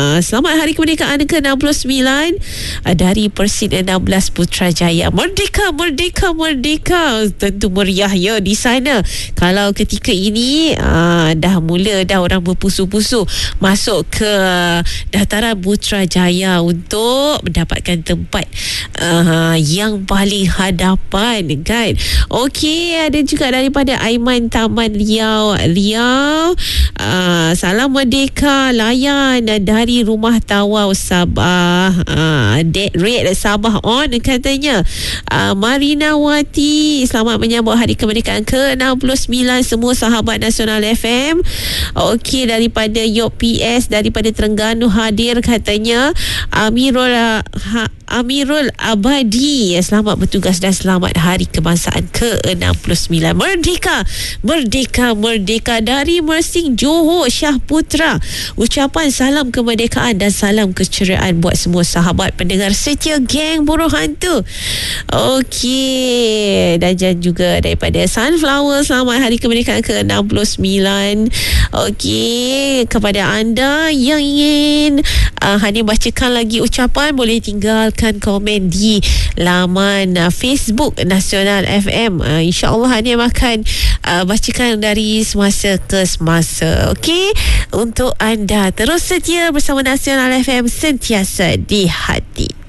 Selamat Hari Kemerdekaan ke-69 dari Persit 16 Putrajaya. Merdeka, merdeka, merdeka. Tentu meriah ya di sana. Kalau ketika ini dah orang berpusu-pusu masuk ke dataran Putrajaya untuk mendapatkan tempat yang paling hadapan kan. Okey, ada juga daripada Aiman Taman Riau. Salam merdeka, layan dari Rumah Tawau Sabah. Dead rate Sabah on katanya. Marina Wati, selamat menyambut Hari Kemerdekaan ke-69 semua sahabat Nasional FM. Okey, daripada Yok PS daripada Terengganu hadir katanya. Amirul Abadi, selamat bertugas dan selamat Hari Kebangsaan ke-69. Merdeka, merdeka, merdeka. Dari Mersing Johor, Syah Putra, ucapan salam kemerdekaan dan salam keceriaan buat semua sahabat pendengar setia geng Buruh Hantu. Okey, dan juga daripada Sunflower, selamat Hari Kemerdekaan ke-69. Okey, kepada anda yang ingin Hani bacakan lagi ucapan, boleh tinggalkan komen di laman Facebook Nasional FM. InsyaAllah Hani akan bacakan dari semasa ke semasa. Okey, untuk anda terus setia bersama Nasional FM, sentiasa di hati.